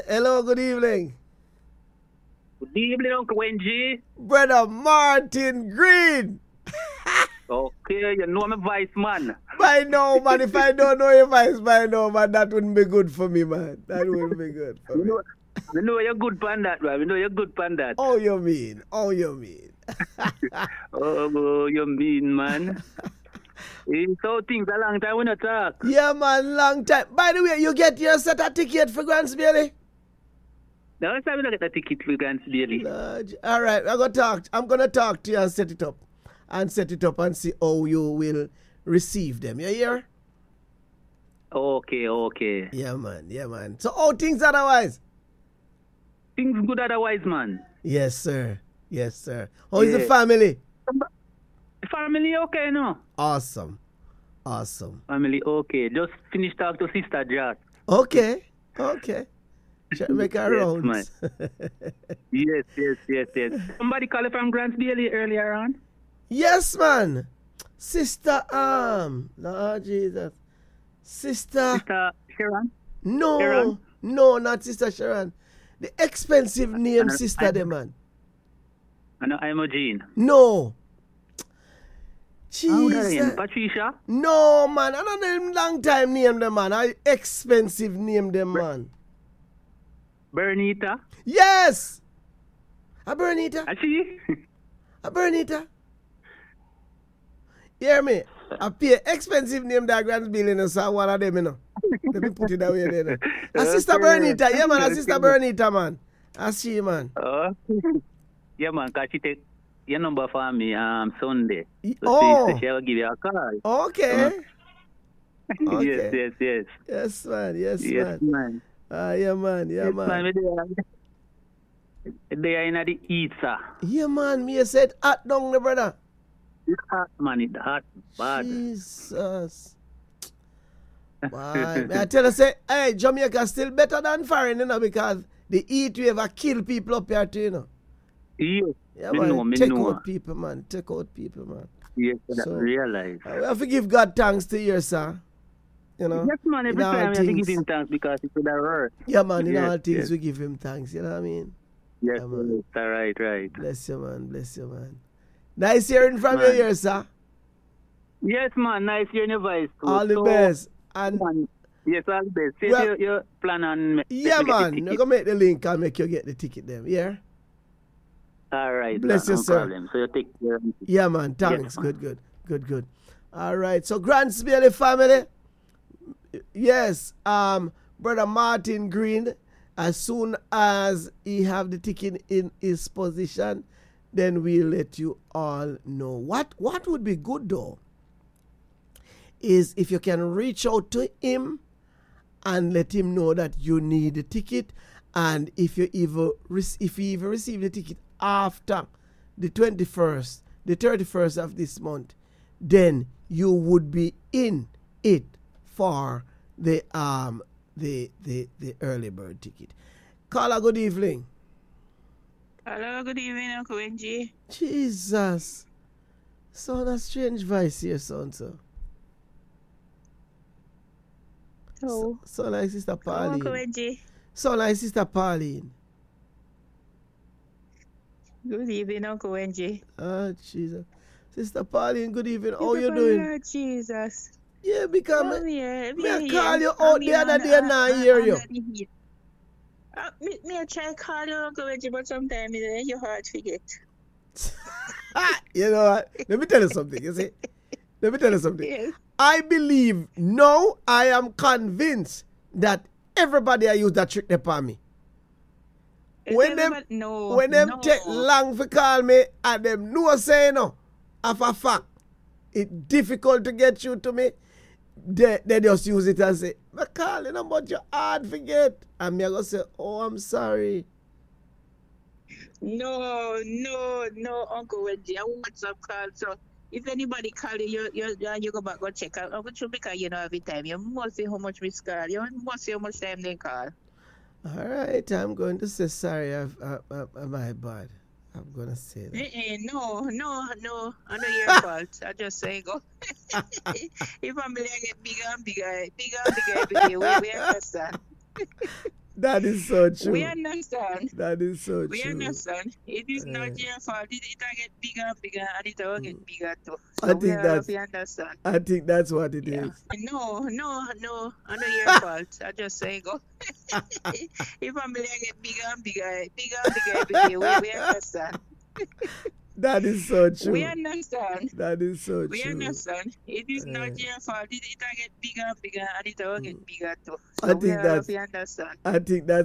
Hello, good evening. Good evening, Uncle Wenji. Brother Martin Green. Okay, you know my voice, man. By now, man, if I don't know your voice by now, man, that wouldn't be good for me, man. That wouldn't be good for me. We know you're good pan that, man. We know you're good pan that. Oh, you mean? Oh, you mean? Oh, you mean, man. So things a long time we not talk. Yeah, man, long time. By the way, you get your set a ticket for Grants Bailey? Now, let's have a look at the ticket for Grants Bailey. All right, I'm gonna talk to you and set it up and see how you will receive them. You hear? Okay. Yeah, man. So how things otherwise? Things good otherwise, man. Yes, sir. How is the family? Family okay, no? Awesome. Family okay. Just finished talk to Sister Joss. Okay. Should make a round. Man. Yes. Somebody called from Grants Bailey earlier on? Yes, man. Sister Lord Jesus. Sister Sharon? No, Sharon? No, not Sister Sharon. The expensive name sister, the man. I know I'm a Jean. No. Jesus. Patricia? No, man. I don't know long time name them, man. I expensive name them, man. Bernita? Yes. A Bernita. She? A Bernita. Hear me? I pay expensive name that Grants Bailey, so one of them, you know. Let me put it that way there. A Sister Bernita. Yeah, man. A Sister Bernita, man. I see, man. Yeah, man. Because she take your number for me Sunday. So she will give you a call. Okay. Yes. Yes, man. Yes, man. Yeah, man. They are in the east, sir. Yeah, man. Me said hot down the brother. It's hot, man. It's hot. Bad. Jesus. Man, I tell you, say, hey, Jamaica still better than foreign, you know, because the heat wave kill people up here too, you know. Yes. Yeah, man. Take out people, man. Yes, so, realize. I have to give God thanks to you, sir. You know. Yes, man. Every time I have to give him thanks because it's the word. Yeah, man. In all things we give him thanks. You know what I mean? Yes, man. Right. Bless you, man. Nice hearing from you here, sir. Yes, man. Nice hearing your voice too. All the best. And yes, all the best. Say your plan on. Yeah, man. I'm going to make the link and make you get the ticket them. Yeah? All right. Bless you, sir. Problem. So you take care of it. Yeah, man. Thanks. Yes, man. Good. All right. So, Grants Bailey family. Yes. Brother Martin Green, as soon as he have the ticket in his position, then we'll let you all know. What would be good, though, is if you can reach out to him and let him know that you need a ticket, and if you even receive the ticket after the 21st, the 31st of this month, then you would be in it for the early bird ticket. Caller, good evening. Hello, good evening, Uncle Wenji. Jesus. Sound a strange voice here, son, sir. Oh. So like Sister Pauline. Uncle Wenji. So like Sister Pauline. Good evening, Uncle Wenji. Oh, Jesus. Sister Pauline, good evening. How you doing? Lord Jesus. Yeah, because I call you out the other day and I hear you. Me try call you, Uncle Wenji, but sometimes your heart forget. You know what? Let me tell you something, you see? Yes. I believe, no, I am convinced that everybody I use that trick upon me. When them take long for call me and them know say no, of a fact, it's difficult to get you to me, they just use it and say, I call you but you hard forget. And me I go say, oh, I'm sorry. No, Uncle Wenji. I WhatsApp call. So if anybody call you, you go back go check out. Uncle True, because you know every time you must see how much we call. You must see how much time they call. All right, I'm going to say sorry. My bad. I'm going to say that. No. I know your fault. I just say go. If I'm get bigger and bigger every day, we understand. That is so true. We understand. That is so We true. understand. It is not your fault. It will get bigger and bigger, and it will get bigger too. I So think we all that's- have to understand. I think that's what it is. No, I know your fault. I just say go. If family get bigger and bigger every day, we understand. That is so true. We understand. That is so We true. understand. It is not your fault. It will get bigger and bigger, and it will get bigger too. I So we think all that's- have to understand. I think that's